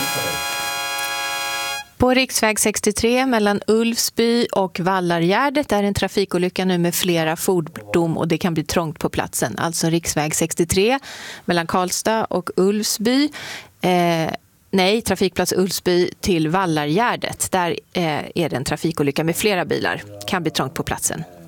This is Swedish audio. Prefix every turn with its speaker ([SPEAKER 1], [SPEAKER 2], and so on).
[SPEAKER 1] På riksväg 63 mellan Ulfsby och Vallargärdet är en trafikolycka nu med flera fordon och det kan bli trångt på platsen. Alltså riksväg 63 mellan Karlstad och Ulfsby. Trafikplats Ulfsby till Vallargärdet. Där är det en trafikolycka med flera bilar. Kan bli trångt på platsen.